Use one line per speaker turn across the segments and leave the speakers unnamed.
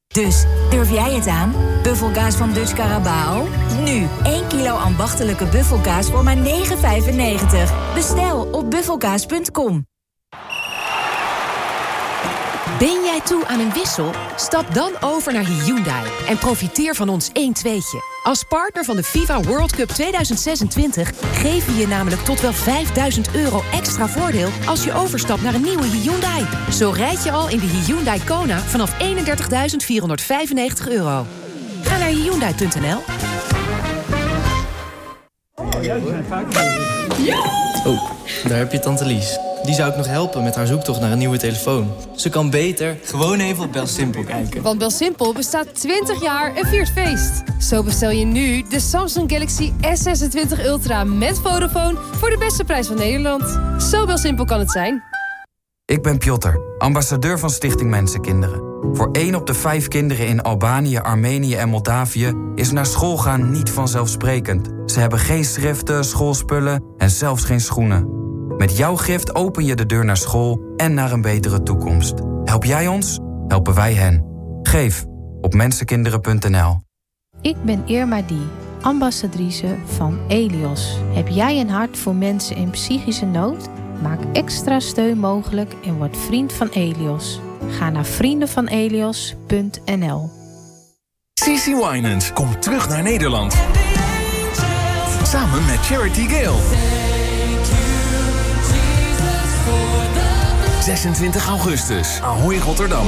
Dus, durf jij het aan? Buffelkaas van Dutch Carabao? Nu, 1 kilo ambachtelijke buffelkaas voor maar €9,95. Bestel op buffelkaas.com.
Ben jij toe aan een wissel? Stap dan over naar Hyundai en profiteer van ons 1-2'tje. Als partner van de FIFA World Cup 2026 geven we je namelijk tot wel €5.000 extra voordeel als je overstapt naar een nieuwe Hyundai. Zo rijd je al in de Hyundai Kona vanaf €31.495. Ga naar Hyundai.nl.
Oh, daar heb je tante Lies. Die zou ik nog helpen met haar zoektocht naar een nieuwe telefoon. Ze kan beter gewoon even op BelSimpel kijken.
Want BelSimpel bestaat 20 jaar en viert feest. Zo bestel je nu de Samsung Galaxy S26 Ultra met Vodafone voor de beste prijs van Nederland. Zo BelSimpel kan het zijn.
Ik ben Piotr, ambassadeur van Stichting Mensenkinderen. Voor 1 op de 5 kinderen in Albanië, Armenië en Moldavië is naar school gaan niet vanzelfsprekend. Ze hebben geen schriften, schoolspullen en zelfs geen schoenen. Met jouw gift open je de deur naar school en naar een betere toekomst. Help jij ons? Helpen wij hen. Geef op mensenkinderen.nl.
Ik ben Irma Die, ambassadrice van Elios. Heb jij een hart voor mensen in psychische nood? Maak extra steun mogelijk en word vriend van Elios. Ga naar vriendenvanelios.nl.
CeCe Winans komt terug naar Nederland. Samen met Charity Gale. 26 augustus, Ahoy Rotterdam.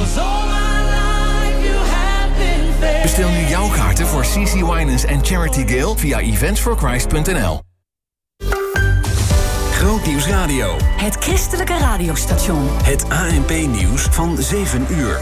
Bestel nu jouw kaarten voor CeCe Winans en Charity Gale via eventsforchrist.nl. Grootnieuws Radio.
Het christelijke radiostation.
Het ANP-nieuws van 7 uur.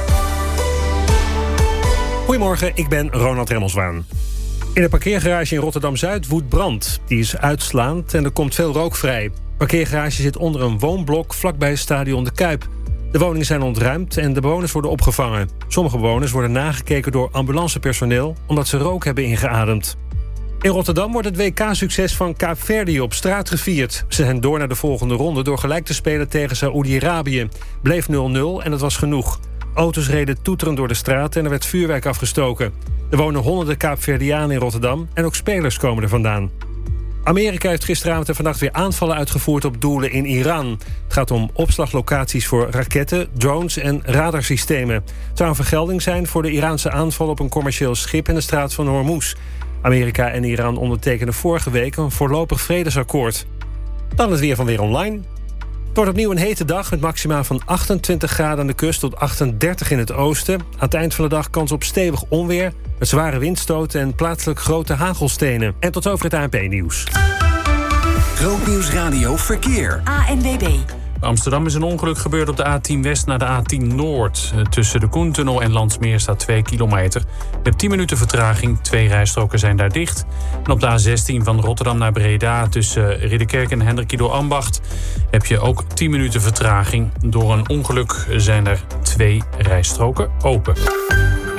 Goedemorgen, ik ben Ronald Remmelswaan. In een parkeergarage in Rotterdam-Zuid woedt brand. Die is uitslaand en er komt veel rook vrij. De parkeergarage zit onder een woonblok vlakbij het stadion De Kuip. De woningen zijn ontruimd en de bewoners worden opgevangen. Sommige bewoners worden nagekeken door ambulancepersoneel omdat ze rook hebben ingeademd. In Rotterdam wordt het WK-succes van Kaapverdië op straat gevierd. Ze zijn door naar de volgende ronde door gelijk te spelen tegen Saoedi-Arabië. Bleef 0-0 en dat was genoeg. Auto's reden toeterend door de straat en er werd vuurwerk afgestoken. Er wonen honderden Kaapverdianen in Rotterdam en ook spelers komen er vandaan. Amerika heeft gisteravond en vannacht weer aanvallen uitgevoerd op doelen in Iran. Het gaat om opslaglocaties voor raketten, drones en radarsystemen. Het zou een vergelding zijn voor de Iraanse aanval op een commercieel schip in de straat van Hormuz. Amerika en Iran ondertekenden vorige week een voorlopig vredesakkoord. Dan het weer van Weer Online. Het wordt opnieuw een hete dag met maxima van 28 graden aan de kust tot 38 in het oosten. Aan het eind van de dag kans op stevig onweer met zware windstoten en plaatselijk grote hagelstenen. En tot over het ANP-nieuws.
Grootnieuws Radio Verkeer.
ANWB.
Amsterdam is een ongeluk gebeurd op de A10 West naar de A10 Noord. Tussen de Koentunnel en Landsmeer staat 2 kilometer. Je hebt 10 minuten vertraging, 2 rijstroken zijn daar dicht. En op de A16 van Rotterdam naar Breda tussen Ridderkerk en Hendrikido Ambacht heb je ook 10 minuten vertraging. Door een ongeluk zijn er 2 rijstroken open.